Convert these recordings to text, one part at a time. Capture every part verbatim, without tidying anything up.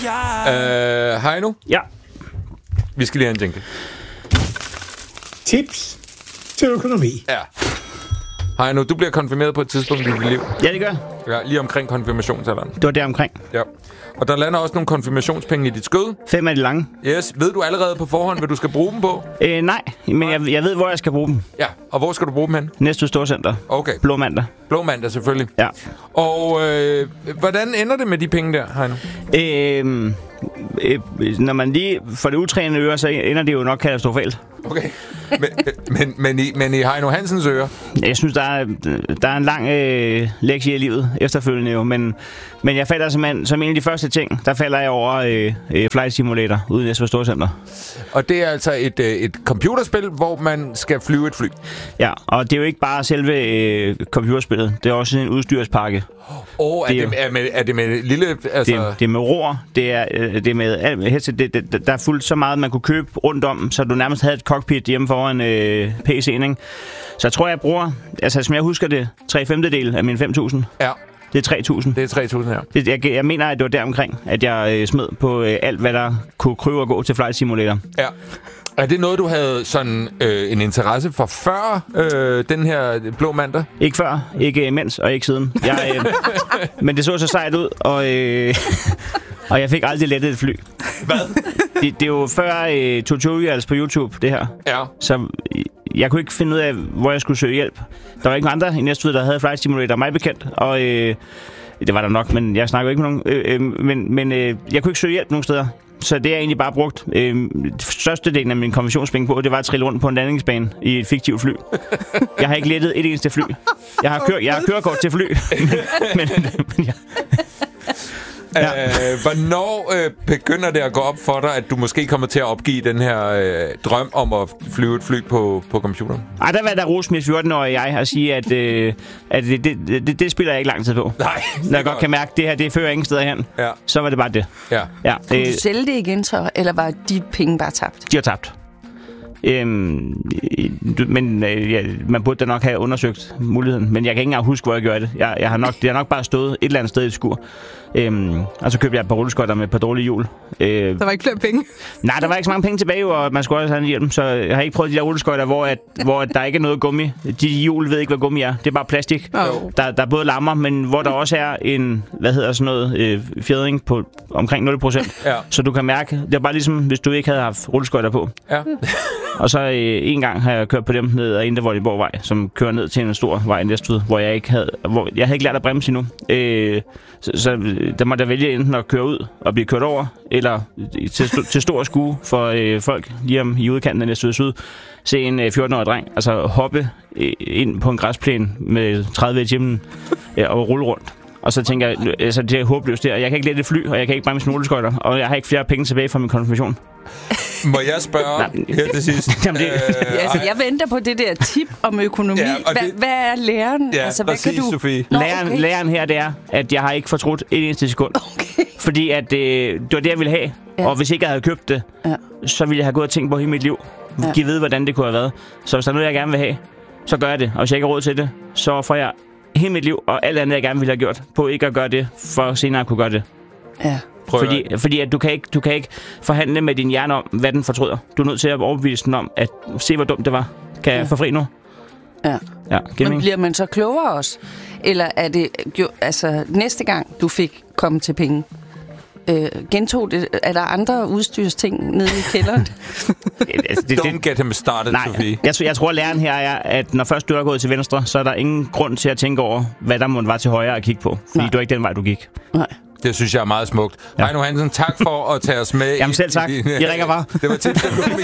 Øh, Heino? Ja. Vi skal lige have en jingle. Tips til økonomi. Ja. Heino, du bliver konfirmeret på et tidspunkt i dit liv. Ja, det gør. Ja, lige omkring konfirmationsalderen. Det var der omkring. Ja. Og der lander også nogle konfirmationspenge i dit skød. Fem af de lange. Yes. Ved du allerede på forhånd, hvad du skal bruge dem på? Øh, nej, men jeg, jeg ved, hvor jeg skal bruge dem. Ja, og hvor skal du bruge dem hen? Næste Storcenter. Okay. Blå mandag. Blå mandag, selvfølgelig. Ja. Og øh, hvordan ender det med de penge der, Heino? Øh, øh, når man lige får det utrænede øre, så ender det jo nok katastrofalt. Okay. Men, men, men, i, men i Heino Hansens øre? Jeg synes, der er, der er en lang øh, lektie i livet efterfølgende jo, men, men jeg falder som, som en af de første ting, der falder jeg over øh, øh, Flight Simulator ude i Næstved Storcenter. Og det er altså et, øh, et computerspil, hvor man skal flyve et fly? Ja, og det er jo ikke bare selve øh, computerspillet, det er også en udstyrspakke. Åh, oh, er, det, er, med, er det med lille... Altså... Det, det er med ror, det er, det er med headset, det, det, der er fuldt så meget, man kunne købe rundt om, så du nærmest havde et cockpit hjemme foran øh, P C'en, ikke? Så jeg tror, jeg bruger, altså som jeg husker det, tre femtedel af mine fem tusind. Ja. Det er tre tusind. Det er tre tusind, ja. Det, jeg, jeg mener, at det var deromkring, at jeg øh, smed på øh, alt, hvad der kunne krybe og gå til Flight Simulator. Ja. Er det noget, du havde sådan øh, en interesse for før øh, den her blå mandag? Ikke før, ikke mens og ikke siden. Jeg, øh, men det så så sejt ud, og, øh, og jeg fik aldrig lettet et fly. Hvad? Det, det er jo før øh, tutorials på YouTube, det her. Ja. Så jeg kunne ikke finde ud af, hvor jeg skulle søge hjælp. Der var ikke nogen andre i Næstved, der havde Flight Simulator, mig bekendt. Og øh, det var der nok, men jeg snakker ikke med nogen. Øh, øh, men men øh, jeg kunne ikke søge hjælp nogen steder. Så det er jeg egentlig bare brugt øh, størstedelen af min konversionspenge på, det var at trille rundt på en landingsbane i et fiktivt fly. Jeg har ikke lettet et eneste fly. Jeg har, kør, jeg har kørekort til fly. men, men, men ja. Ja. Øh, hvornår øh, begynder det at gå op for dig, at du måske kommer til at opgive den her øh, drøm om at flyve et fly på, på computeren? Ej, der var der rose mit fjorten-årige jeg og sige, at, øh, at det, det, det, det spiller jeg ikke lang tid på. Nej. Når jeg godt kan mærke, at det her det fører ingen steder hen, ja. Så var det bare det. Ja. Ja, Kunne øh, du sælge det igen så, eller var de penge bare tabt? De har tabt. Øhm, men øh, ja, man burde da nok have undersøgt muligheden. Men jeg kan ikke engang huske, hvor jeg gjorde det. Jeg, jeg har nok, det har nok bare stået et eller andet sted i et skur. Øhm, og så købte jeg et par rulleskøjter med et par dårlige hjul. Øh, der var ikke flere penge? Nej, der var ikke så mange penge tilbage, og man skulle også have en hjelm. Så jeg har ikke prøvet de der rulleskøjter, hvor, at, hvor der ikke er noget gummi. De hjul ved ikke, hvad gummi er. Det er bare plastik. Oh. Der, der er både lammer, men hvor der også er en, hvad hedder sådan noget, øh, fjædring på omkring nul procent. Ja. Så du kan mærke, det er bare ligesom, hvis du ikke havde haft rulleskøjter på. Ja. Og så øh, en gang har jeg kørt på dem ned ad Indre Vordingborgvej, som kører ned til en stor vej i Næstved, hvor jeg ikke havde, hvor jeg havde ikke lært at bremse endnu. Øh, så, så der måtte jeg vælge enten at køre ud og blive kørt over, eller til, til stor skue for øh, folk lige om i udkanten af Næstved Syd, se en øh, fjorten-årig dreng, altså hoppe øh, ind på en græsplæne med tredive i timen øh, og rulle rundt. Og så tænker jeg, altså det er håbløst der. Jeg kan ikke lette et fly, og jeg kan ikke bremse rulleskøjter, og jeg har ikke flere penge tilbage fra min konfirmation. Må jeg spørge her til sidst? Jamen, det... øh, ja, altså, jeg venter på det der tip om økonomi. Ja, Hva, det... Hvad er læren? Ja, altså, hvad præcis, kan du... Sofie. Nå, læren, okay. læren her, det er, at jeg har ikke fortrudt et eneste sekund. Okay. Fordi at, øh, det var det, jeg ville have. Ja. Og hvis ikke jeg havde købt det, ja. så ville jeg have gået og tænkt på hele mit liv. Ja. Giv ved, hvordan det kunne have været. Så hvis der er noget, jeg gerne vil have, så gør jeg det. Og hvis jeg ikke har råd til det, så får jeg hele mit liv og alt andet, jeg gerne ville have gjort, på ikke at gøre det, for senere at kunne gøre det. Ja. Prøv fordi, fordi at du kan ikke du kan ikke forhandle med din hjerne om, hvad den fortryder. Du er nødt til at overbevise den om, at se, hvor dumt det var. Kan jeg ja. få fri nu? Ja. Ja, men bliver man så klogere også? Eller er det jo, altså næste gang, du fik kommet til penge, øh, gentog det? Er der andre udstyrsting nede i kælderen? altså, det, Don't get him started, nej, Sofie. Jeg, jeg tror, læren her er, at når først du er gået til venstre, så er der ingen grund til at tænke over, hvad der må være til højre at kigge på. Fordi nej. du er ikke den vej, du gik. Nej. Det synes jeg er meget smukt. Ja. Heino Hansen, tak for at tage os med. Jamen selv tak. I, I ringer bare. Det var tips til økonomi.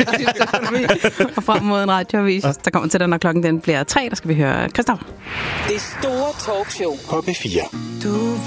Og frem mod en radioavis, der kommer til den, når klokken den bliver tre, der skal vi høre Christoffer. Det store talkshow på P fire. Du